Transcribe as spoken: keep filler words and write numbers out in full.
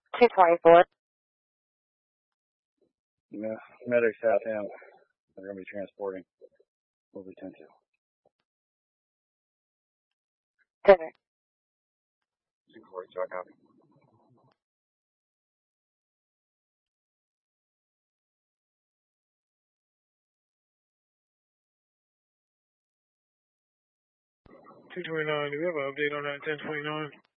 two twenty-four. Yeah, medics have him. They're going to be transporting over ten two. Perfect. two forty-two, I copy. two twenty-nine, do we have an update on that ten twenty-nine?